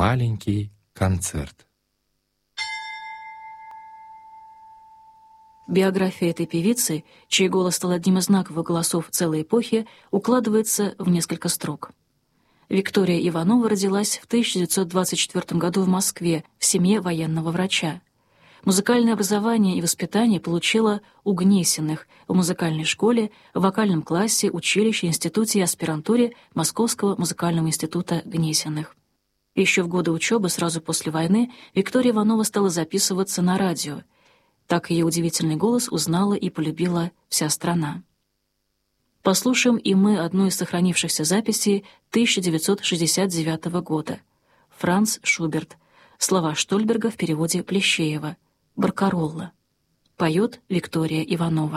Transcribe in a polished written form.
Маленький концерт. Биография этой певицы, чей голос стал одним из знаковых голосов целой эпохи, укладывается в несколько строк. Виктория Иванова родилась в 1924 году в Москве в семье военного врача. Музыкальное образование и воспитание получила у Гнесиных в музыкальной школе, в вокальном классе, училище, институте и аспирантуре Московского музыкального института Гнесиных. Еще в годы учебы, сразу после войны, Виктория Иванова стала записываться на радио. Так ее удивительный голос узнала и полюбила вся страна. Послушаем и мы одну из сохранившихся записей 1969 года. Франц Шуберт. Слова Штольберга в переводе Плещеева. «Баркаролла». Поет Виктория Иванова.